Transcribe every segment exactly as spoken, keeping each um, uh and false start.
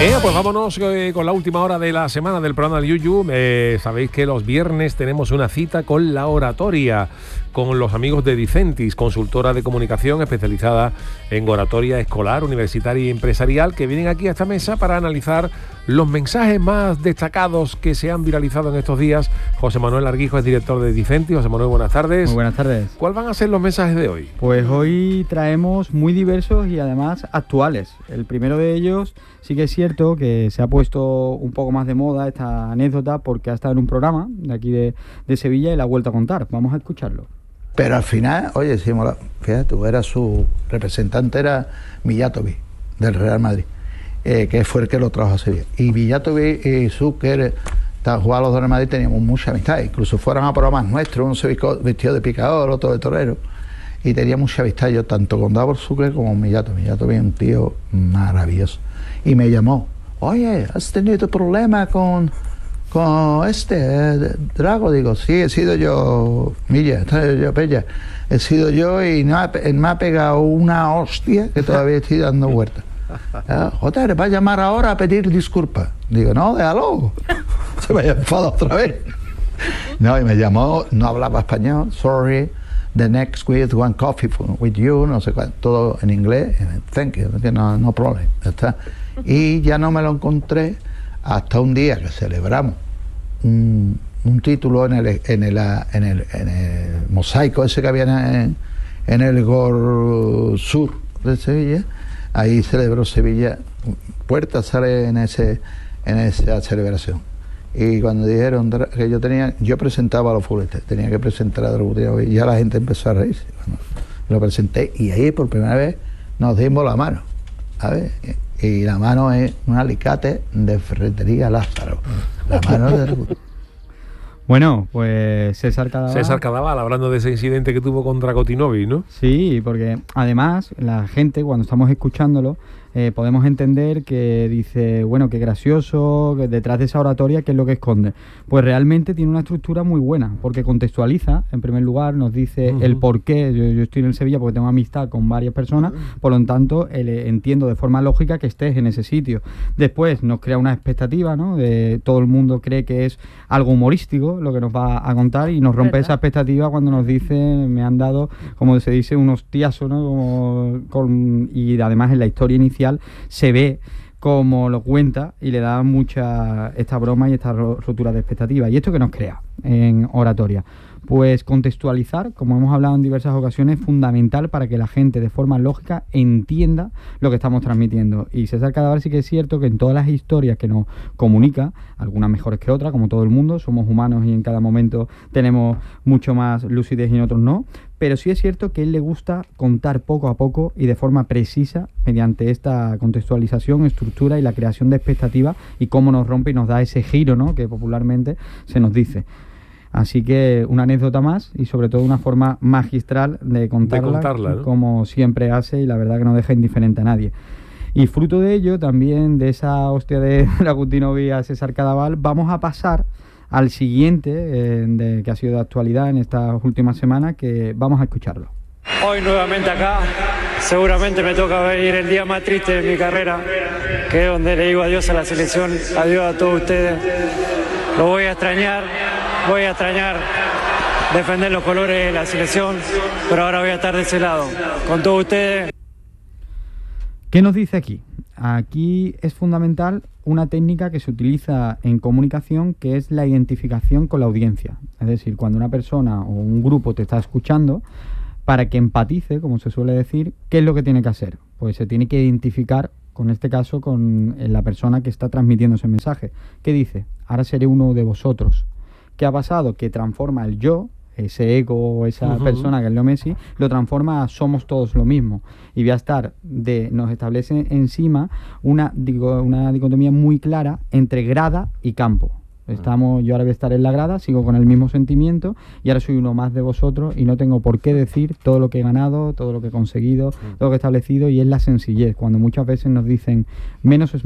Eh, pues vámonos eh, con la última hora de la semana del programa del Yuyu. Eh, sabéis que los viernes tenemos una cita con la oratoria, con los amigos de Dicentis, consultora de comunicación especializada en oratoria escolar, universitaria y empresarial, que vienen aquí a esta mesa para analizar los mensajes más destacados que se han viralizado en estos días. José Manuel Arguijo es director de Dicentis. José Manuel, buenas tardes. Muy buenas tardes. ¿Cuáles van a ser los mensajes de hoy? Pues hoy traemos muy diversos y además actuales. El primero de ellos, sí que es cierto que se ha puesto un poco más de moda esta anécdota porque ha estado en un programa de aquí de, de Sevilla y la ha vuelto a contar. Vamos a escucharlo. Pero al final, oye, si mola, fíjate, tú eras su representante, era Mijatovic, del Real Madrid, eh, que fue el que lo trajo a Sevilla. Y Mijatovic y Zucker, jugaban los dos Real Madrid, teníamos mucha amistad. Incluso fueron a programas nuestros, uno se vistió de picador, otro de torero. Y tenía mucha amistad yo, tanto con Davor Zucker como con Mijatovic. Mijatovic es un tío maravilloso. Y me llamó, oye, ¿has tenido problema con... con este eh, Drago? Digo, sí, he sido yo, Milla, yo, Pella, he sido yo y me ha, me ha pegado una hostia que todavía estoy dando vueltas. Eh, Joder, va a llamar ahora a pedir disculpas. Digo, no, déjalo, se vaya a enfadar otra vez. No, y me llamó, no hablaba español, sorry, the next with one coffee for, with you, no sé cuánto, todo en inglés, thank you, no, no problem, ya está. Y ya no me lo encontré hasta un día que celebramos un, un título en el, en, el, en, el, en el mosaico ese que había en, en el Gor Sur de Sevilla. Ahí celebró Sevilla, Puerta sale en ese en esa celebración. Y cuando dijeron que yo tenía, yo presentaba a los futbolistas, tenía que presentar a Drago, y ya la gente empezó a reírse. Bueno, lo presenté y ahí por primera vez nos dimos la mano, ¿sabes? Y la mano es un alicate de Ferretería Lázaro. La mano de... Bueno, pues César Cadaval... César Cadaval, hablando de ese incidente que tuvo con Dragotinovic, ¿no? Sí, porque además la gente, cuando estamos escuchándolo, eh, podemos entender que dice, bueno, qué gracioso, que detrás de esa oratoria, ¿qué es lo que esconde? Pues realmente tiene una estructura muy buena, porque contextualiza, en primer lugar, nos dice uh-huh. el por qué. Yo, yo estoy en Sevilla porque tengo amistad con varias personas, uh-huh. por lo tanto, el, entiendo de forma lógica que estés en ese sitio. Después nos crea una expectativa, ¿no? De, todo el mundo cree que es algo humorístico lo que nos va a contar y nos rompe ¿verdad? Esa expectativa cuando nos dice, me han dado, como se dice, un hostiazo, ¿no? Como, con, y además en la historia inicial se ve como lo cuenta y le da mucha esta broma y esta rotura de expectativas. ¿Y esto qué nos crea en oratoria? Pues contextualizar, como hemos hablado en diversas ocasiones, es fundamental para que la gente de forma lógica entienda lo que estamos transmitiendo. Y César Cadaval sí que es cierto que en todas las historias que nos comunica, algunas mejores que otras, como todo el mundo, somos humanos y en cada momento tenemos mucho más lucidez y en otros no, pero sí es cierto que a él le gusta contar poco a poco y de forma precisa mediante esta contextualización, estructura y la creación de expectativas y cómo nos rompe y nos da ese giro, ¿no? Que popularmente se nos dice. Así que una anécdota más y sobre todo una forma magistral de contarla, de contarla, ¿no? Como siempre hace y la verdad que no deja indiferente a nadie. Y fruto de ello, también de esa hostia de Dragutinovic a César Cadaval, vamos a pasar al siguiente, eh, de, que ha sido de actualidad en estas últimas semanas, que vamos a escucharlo. Hoy nuevamente acá, seguramente me toca venir el día más triste de mi carrera, que es donde le digo adiós a la selección, adiós a todos ustedes. Lo voy a extrañar, voy a extrañar defender los colores de la selección, pero ahora voy a estar de ese lado, con todos ustedes. ¿Qué nos dice aquí? Aquí es fundamental una técnica que se utiliza en comunicación, que es la identificación con la audiencia. Es decir, cuando una persona o un grupo te está escuchando, para que empatice, como se suele decir, ¿qué es lo que tiene que hacer? Pues se tiene que identificar, con este caso, con la persona que está transmitiendo ese mensaje. ¿Qué dice? Ahora seré uno de vosotros. ¿Qué ha pasado? Que transforma el yo, ese ego o esa uh-huh. persona que es Leo Messi, lo transforma a somos todos lo mismo. Y voy a estar, de, nos establece encima una, digo, una dicotomía muy clara entre grada y campo. Estamos, yo ahora voy a estar en la grada, sigo con el mismo sentimiento y ahora soy uno más de vosotros y no tengo por qué decir todo lo que he ganado, todo lo que he conseguido, todo lo que he establecido, y es la sencillez. Cuando muchas veces nos dicen menos es más,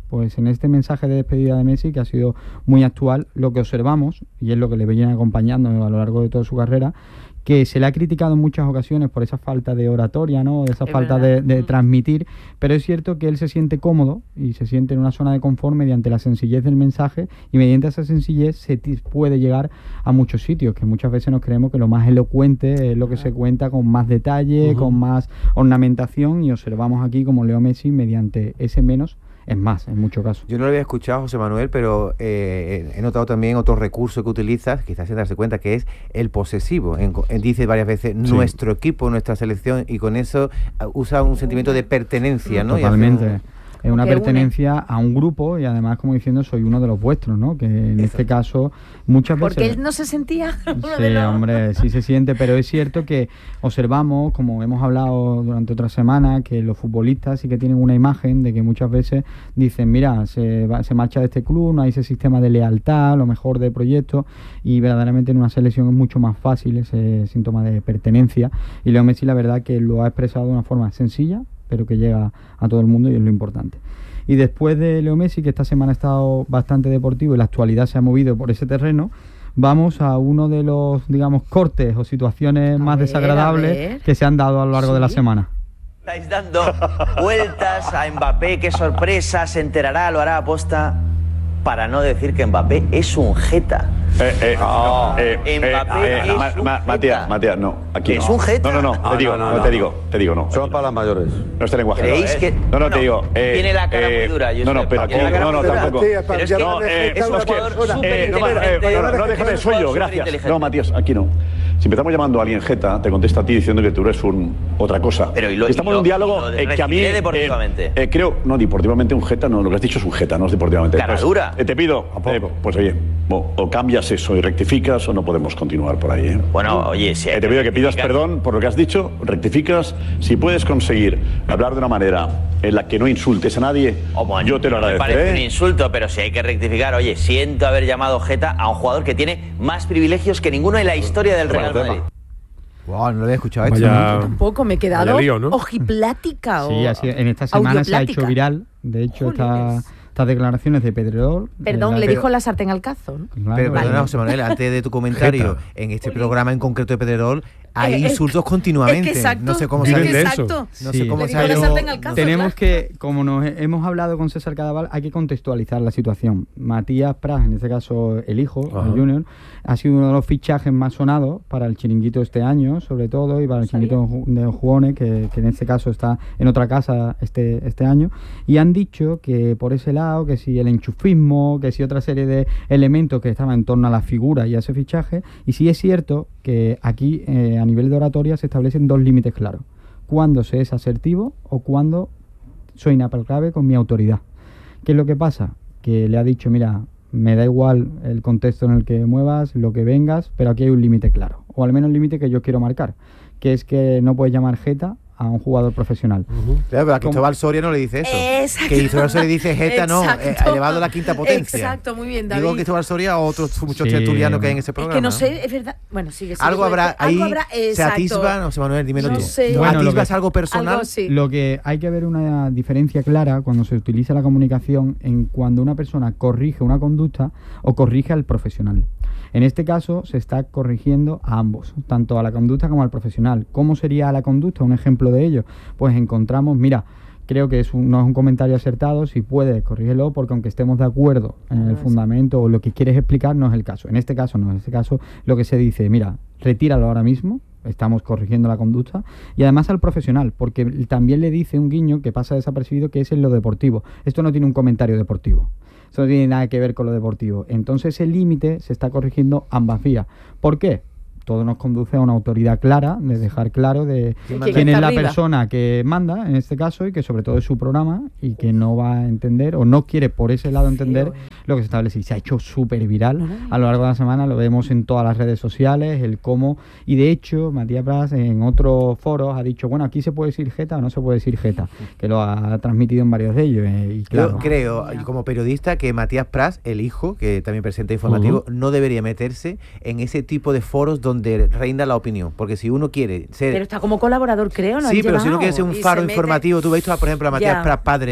Pues en este mensaje de despedida de Messi, que ha sido muy actual, lo que observamos, y es lo que le viene acompañando a lo largo de toda su carrera, que se le ha criticado en muchas ocasiones por esa falta de oratoria, ¿no? Esa Es falta de, de transmitir, pero es cierto que él se siente cómodo y se siente en una zona de confort mediante la sencillez del mensaje, y mediante esa sencillez se puede llegar a muchos sitios, que muchas veces nos creemos que lo más elocuente es lo que se cuenta con más detalle, uh-huh. con más ornamentación, y observamos aquí como Leo Messi mediante ese menos es más, en muchos casos. Yo no lo había escuchado, José Manuel, pero eh, he notado también otro recurso que utilizas, quizás sin darse cuenta, que es el posesivo. En, en, dice varias veces sí. nuestro equipo, nuestra selección, y con eso uh, usa un sentimiento de pertenencia, ¿no? Totalmente. Es una pertenencia a un grupo, y además como diciendo soy uno de los vuestros, ¿no? Que en Eso. este caso muchas veces... Porque él no se sentía... Sí, hombre, sí se siente, pero es cierto que observamos, como hemos hablado durante otra semana, que los futbolistas sí que tienen una imagen de que muchas veces dicen, mira, se, va, se marcha de este club, no hay ese sistema de lealtad, lo mejor de proyecto, y verdaderamente en una selección es mucho más fácil ese síntoma de pertenencia, y Leo Messi la verdad que lo ha expresado de una forma sencilla, pero que llega a todo el mundo, y es lo importante. Y después de Leo Messi, que esta semana ha estado bastante deportivo y la actualidad se ha movido por ese terreno, vamos a uno de los, digamos, cortes o situaciones a más ver, desagradables que se han dado a lo largo ¿Sí? de la semana. Estáis dando vueltas a Mbappé, qué sorpresa, se enterará, lo hará aposta, para no decir que Mbappé es un jeta. Eh, eh, oh, no, eh, Mbappé eh, es ma, un ma, jeta. Matías, Matías, no, aquí ¿Es no. un jeta? No, no, no, te Ah, digo, no, no, no, no. te digo, te digo, no. Son para las mayores. No este lenguaje. ¿Creéis que...? No, no, no, te digo... Eh, tiene la cara eh, muy dura, yo No, no, pero aquí... No, no, tampoco. Pero es que no, eh, es un no, es que, jugador eh, súper no, inteligente. eh, no, no, no, déjame, soy yo, gracias. No, Matías, aquí no. Si empezamos llamando a alguien jeta, te contesta a ti diciendo que tú eres un, otra cosa. Pero y lo, Estamos y lo, en un diálogo lo eh, que a mí... Eh, deportivamente. Eh, creo... No, deportivamente un jeta, no, lo que has dicho es un jeta, no es deportivamente. Cara dura. Eh, te pido, eh, pues oye, o, o cambias eso y rectificas o no podemos continuar por ahí. ¿eh? Bueno, oye, si eh, te pido que pidas perdón por lo que has dicho, rectificas. Si puedes conseguir hablar de una manera en la que no insultes a nadie, oh, bueno, yo te lo no agradeceré. Me parece un insulto, pero si hay que rectificar, oye, siento haber llamado jeta a un jugador que tiene más privilegios que ninguno en la historia del Real Madrid. Wow, no lo había escuchado esto. Vaya, Yo tampoco, me he quedado lío, ¿no? ojiplática. Sí, o así, en esta semana se ha hecho viral, de hecho, esta, estas declaraciones de Pedrerol. Perdón, eh, le pero, dijo la sartén al cazo, ¿no? Claro, pero perdona, vale. José Manuel, antes de tu comentario, en este programa en concreto de Pedrerol, hay Eh, insultos es que, continuamente. Es que exacto, no sé cómo es se Viven que de exacto. No Sí. sé cómo Le se dijo ha la ido- sartén al cazo, Tenemos claro. que, como nos he- hemos hablado con César Cadaval, hay que contextualizar la situación. Matías Prats, en este caso el hijo, Ajá. el Junior, ha sido uno de los fichajes más sonados para el chiringuito este año, sobre todo, y para el ¿Sabía? chiringuito de Jugones, que, que en este caso está en otra casa este, este año, y han dicho que por ese lado, que si el enchufismo, que si otra serie de elementos que estaban en torno a la figura y a ese fichaje, y sí es cierto que aquí eh, a nivel de oratoria se establecen dos límites claros: cuando se es asertivo o cuando soy inaplacable con mi autoridad. ¿Qué es lo que pasa? Que le ha dicho, mira, me da igual el contexto en el que muevas, lo que vengas, pero aquí hay un límite claro, o al menos el límite que yo quiero marcar, que es que no puedes llamar jeta a un jugador profesional. Uh-huh. Claro, pero a ¿Cómo? Cristóbal Soria no le dice eso. Exacto. Que Cristóbal Soria dice jeta, no, eh, Exacto. elevado a la quinta potencia. Exacto, muy bien, David. Digo Cristóbal Soria o otros muchos Sí, tertulianos que hay en ese Es programa. que no ¿no? sé, es verdad. Bueno, sigue, sigue. Algo habrá ahí, Algo habrá, se exacto. atisba, no sé, Manuel, dímelo No tú. sé. Bueno, lo ¿Atisbas que- algo personal? Algo así. Lo que hay que ver una diferencia clara cuando se utiliza la comunicación en cuando una persona corrige una conducta o corrige al profesional. En este caso se está corrigiendo a ambos, tanto a la conducta como al profesional. ¿Cómo sería la conducta? Un ejemplo de ello. Pues encontramos, mira, creo que es un, no es un comentario acertado, si puedes, corrígelo, porque aunque estemos de acuerdo en el fundamento o lo que quieres explicar, no es el caso. En este caso no, en este caso lo que se dice, mira, retíralo ahora mismo, estamos corrigiendo la conducta, y además al profesional, porque también le dice un guiño que pasa desapercibido, que es en lo deportivo. Esto no tiene un comentario deportivo, eso no tiene nada que ver con lo deportivo. Entonces el límite se está corrigiendo ambas vías. ¿Por qué? Todo nos conduce a una autoridad clara, de dejar claro de ¿Quién quién es está la arriba? persona que manda, en este caso, y que sobre todo es su programa, y que no va a entender, o no quiere por ese lado entender Feo, eh. lo que se establece. Y se ha hecho súper viral No, no. a lo largo de la semana, lo vemos en todas las redes sociales, el cómo, y de hecho, Matías Prats en otros foros ha dicho, bueno, aquí se puede decir jeta o no se puede decir jeta, que lo ha transmitido en varios de ellos. eh, y claro, Yo creo, como periodista, que Matías Prats, el hijo, que también presenta informativo, Uh-huh. no debería meterse en ese tipo de foros donde reina la opinión. Porque si uno quiere ser... Pero está como colaborador, creo, ¿no? Sí, han pero si uno llevado, quiere ser un y faro se mete- informativo, tú ves a, por ejemplo, a Matías Ya. Prats padre,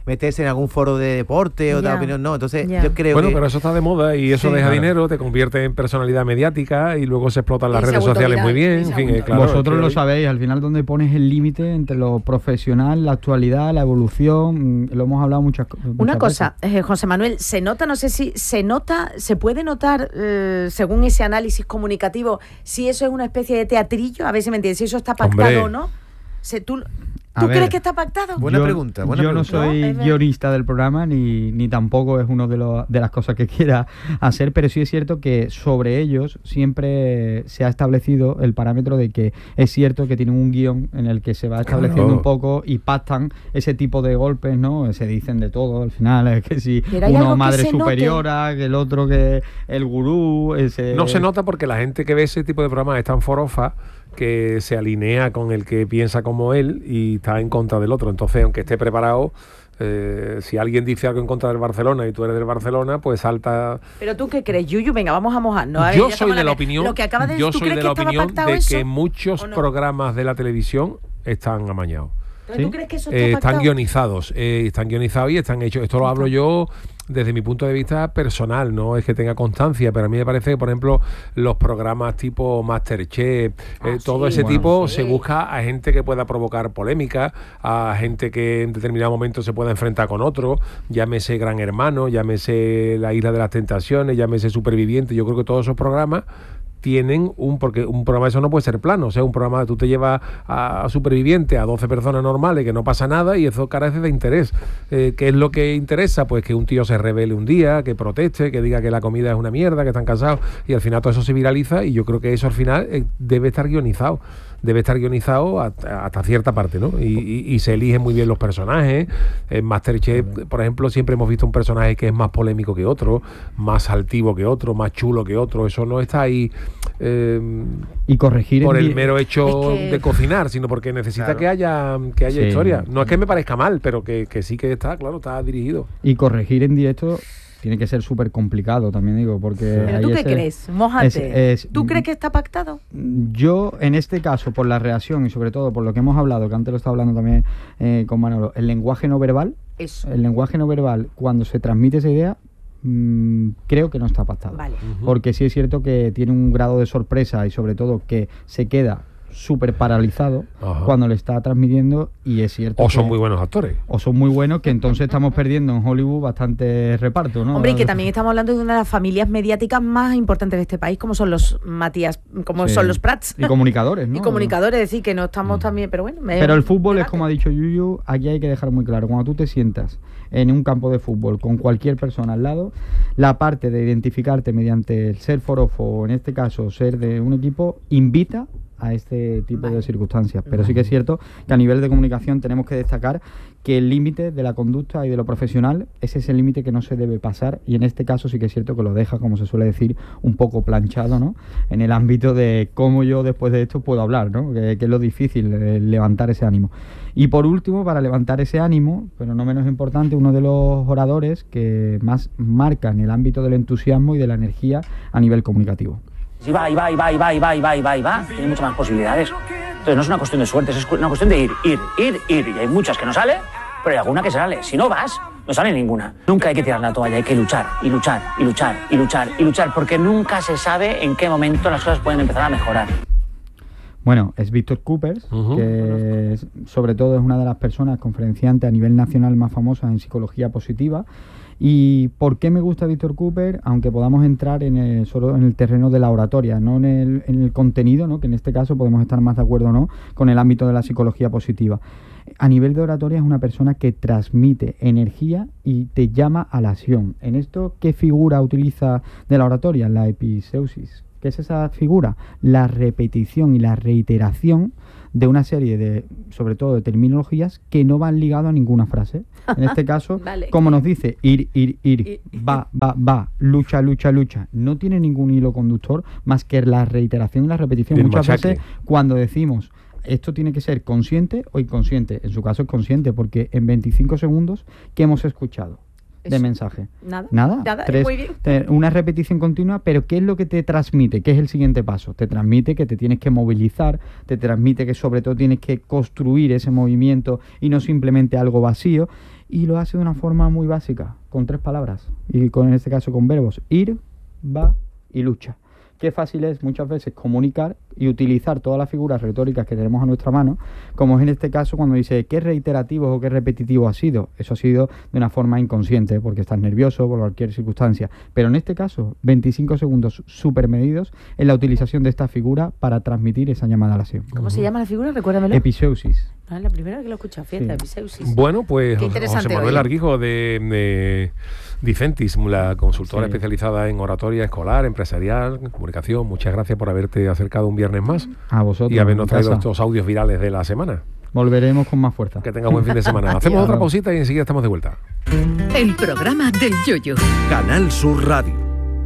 meterse en algún foro de deporte o Ya. dar opinión, no. Entonces, Ya. yo creo Bueno, que... pero eso está de moda y eso Sí, deja claro. dinero, te convierte en personalidad mediática y luego se explotan las Y se ha redes vuelto sociales viral, muy y bien. se En ha fin, eh, vuelto claro, Vosotros es que lo hoy- sabéis, al final donde pones el límite entre lo profesional, la actualidad, la evolución, mm, lo hemos hablado muchas co- muchas Una cosa, veces. eh, José Manuel, se nota, no sé si se nota, se puede notar, eh, según ese análisis comunicativo, si eso es una especie de teatrillo, a ver si me entiendes, si eso está pactado Hombre. o no. Se, ¿Tú, A ¿tú ver. crees que está pactado? Buena yo, pregunta, buena yo no pregunta. soy No, es verdad. guionista del programa ni, ni tampoco es una de, los- de las cosas que quiera hacer, pero sí es cierto que sobre ellos siempre se ha establecido el parámetro de que es cierto que tienen un guión en el que se va estableciendo Claro. un poco y pactan ese tipo de golpes, ¿no? Se dicen de todo al final, es que si Pero hay algo uno que madre se note. superiora, que el otro que el gurú, ese... No se nota porque la gente que ve ese tipo de programas es tan forofa que se alinea con el que piensa como él y está en contra del otro. Entonces, aunque esté preparado, eh, si alguien dice algo en contra del Barcelona y tú eres del Barcelona, pues salta... Pero tú qué crees, Yuyu, venga, vamos a mojarnos. A ver, yo ya soy estamos de en la me- opinión, Lo que acabas de yo ¿tú soy crees de que la estaba opinión pactado de eso? que muchos ¿O no? programas de la televisión están amañados. ¿Pero ¿Sí? tú crees que eso está Eh, están pactado? guionizados, eh, están guionizados y están hechos. Esto lo hablo yo desde mi punto de vista personal, no es que tenga constancia, pero a mí me parece que, por ejemplo, los programas tipo Masterchef, Ah, eh, todo sí, ese bueno, tipo, sí. se busca a gente que pueda provocar polémica, a gente que en determinado momento se pueda enfrentar con otro, llámese Gran Hermano, llámese La Isla de las Tentaciones, llámese Superviviente. Yo creo que todos esos programas tienen un, porque un programa de eso no puede ser plano, o sea, un programa, tú te llevas a, a Superviviente, a doce personas normales, que no pasa nada y eso carece de interés. Eh, ¿Qué es lo que interesa? Pues que un tío se revele un día, que proteste, que diga que la comida es una mierda, que están cansados, y al final todo eso se viraliza y yo creo que eso al final eh, debe estar guionizado. Debe estar guionizado hasta, hasta cierta parte, ¿no? Y, y, y se eligen muy bien los personajes. En Masterchef, por ejemplo, siempre hemos visto un personaje que es más polémico que otro, más altivo que otro, más chulo que otro. Eso no está ahí eh, y corregir por en el di- mero hecho Es que- de cocinar, sino porque necesita Claro. que haya que haya Sí. historia. No es que me parezca mal, pero que, que sí que está, claro, está dirigido. y corregir en directo tiene que ser súper complicado, también digo, porque... ¿Pero ahí tú qué ese- crees? Mójate. es- es- ¿Tú crees que está pactado? Yo, en este caso, por la reacción y sobre todo por lo que hemos hablado, que antes lo estaba hablando también eh, con Manolo, el lenguaje no verbal, Eso. el lenguaje no verbal, cuando se transmite esa idea, mm, creo que no está pactado. Vale. Porque sí es cierto que tiene un grado de sorpresa y sobre todo que se queda súper paralizado Ajá. cuando le está transmitiendo y es cierto O son que- muy buenos actores. o son muy buenos, que entonces estamos perdiendo en Hollywood bastante reparto, ¿no? Hombre, y que también estamos hablando de una de las familias mediáticas más importantes de este país, como son los Matías, como Sí. son los Prats. Y comunicadores, ¿no? Y comunicadores, es decir, que no estamos también, pero bueno. me- Pero el fútbol es debate. como ha dicho Yuyu, aquí hay que dejar muy claro, cuando tú te sientas en un campo de fútbol con cualquier persona al lado, la parte de identificarte mediante el ser forofo, o en este caso ser de un equipo, invita a este tipo Vale. de circunstancias. Pero sí que es cierto que a nivel de comunicación tenemos que destacar que el límite de la conducta y de lo profesional, ese es el límite que no se debe pasar, y en este caso sí que es cierto que lo deja, como se suele decir, un poco planchado, ¿no? En el ámbito de cómo yo después de esto puedo hablar, ¿no? Que, que es lo difícil, eh, levantar ese ánimo. Y por último, para levantar ese ánimo, pero no menos importante, uno de los oradores que más marcan el ámbito del entusiasmo y de la energía a nivel comunicativo. Si va, y va, y va, y va, y va, y va, y va, y va, tiene muchas más posibilidades. Entonces no es una cuestión de suerte, es una cuestión de ir, ir, ir, ir. Y hay muchas que no salen, pero hay alguna que sale. Si no vas, no sale ninguna. Nunca hay que tirar la toalla, hay que luchar, y luchar, y luchar, y luchar, y luchar, porque nunca se sabe en qué momento las cosas pueden empezar a mejorar. Bueno, es Víctor Coopers, Ujú. que es- sobre todo es una de las personas conferenciantes a nivel nacional más famosas en psicología positiva. ¿Y por qué me gusta Víctor Cooper? Aunque podamos entrar en el, solo en el terreno de la oratoria, no en el, en el contenido, ¿no? Que en este caso podemos estar más de acuerdo o no con el ámbito de la psicología positiva. A nivel de oratoria es una persona que transmite energía y te llama a la acción. En esto, ¿qué figura utiliza de la oratoria? La episeusis. ¿Qué es esa figura? La repetición y la reiteración de una serie de, sobre todo de terminologías que no van ligadas a ninguna frase. En este caso, Vale. como nos dice, ir, ir, ir, Ir. va, va, va, lucha, lucha, lucha. No tiene ningún hilo conductor más que la reiteración y la repetición. El Muchas machaque. veces cuando decimos esto tiene que ser consciente o inconsciente, en su caso es consciente, porque en veinticinco segundos, ¿qué hemos escuchado? de mensaje. Nada. Nada. Nada, Tres, muy bien. te- una repetición continua, pero ¿qué es lo que te transmite? ¿Qué es el siguiente paso? Te transmite que te tienes que movilizar, te transmite que sobre todo tienes que construir ese movimiento y no simplemente algo vacío, y lo hace de una forma muy básica, con tres palabras, y con, en este caso con verbos: ir, va y lucha. Qué fácil es muchas veces comunicar y utilizar todas las figuras retóricas que tenemos a nuestra mano, como es en este caso cuando dice qué reiterativo o qué repetitivo ha sido. Eso ha sido de una forma inconsciente, porque estás nervioso por cualquier circunstancia. Pero en este caso, veinticinco segundos súper medidos en la utilización de esta figura para transmitir esa llamada a la acción. ¿Cómo se llama la figura? Recuérdamelo. Episeusis. Ah, la primera vez que lo he escuchado, fíjate, Sí. episeusis. Bueno, pues Qué José interesante Manuel hoy. Arguijo de, de Dicentis, la consultora Sí. especializada en oratoria escolar, empresarial, comunicación. Muchas gracias por haberte acercado un viernes más A vosotros. y habernos en traído casa. estos audios virales de la semana. Volveremos con más fuerza. Que tenga buen fin de semana. Hacemos otra pausita y enseguida estamos de vuelta. El programa del Yoyo. Canal Sur Radio.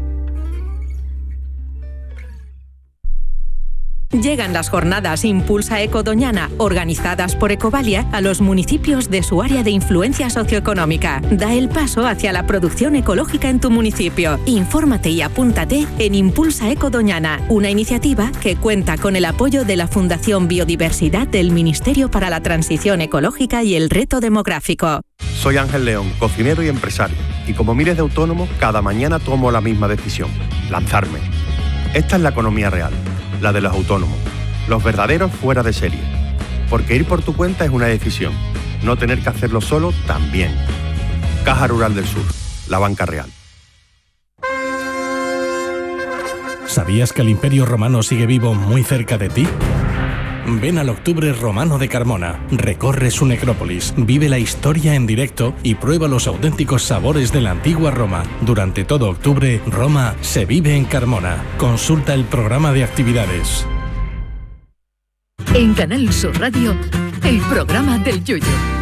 Llegan las jornadas Impulsa Eco Doñana, organizadas por Ecovalia, a los municipios de su área de influencia socioeconómica. Da el paso hacia la producción ecológica en tu municipio. Infórmate y apúntate en Impulsa Eco Doñana, una iniciativa que cuenta con el apoyo de la Fundación Biodiversidad del Ministerio para la Transición Ecológica y el Reto Demográfico. Soy Ángel León, cocinero y empresario, y como miles de autónomos, cada mañana tomo la misma decisión: lanzarme. Esta es la economía real, la de los autónomos, los verdaderos fuera de serie. Porque ir por tu cuenta es una decisión, no tener que hacerlo solo también. Caja Rural del Sur, la banca real. ¿Sabías que el Imperio Romano sigue vivo muy cerca de ti? Ven al Octubre Romano de Carmona, recorre su necrópolis, vive la historia en directo y prueba los auténticos sabores de la antigua Roma. Durante todo octubre, Roma se vive en Carmona. Consulta el programa de actividades. En Canal Sur Radio, el programa del Yoyo.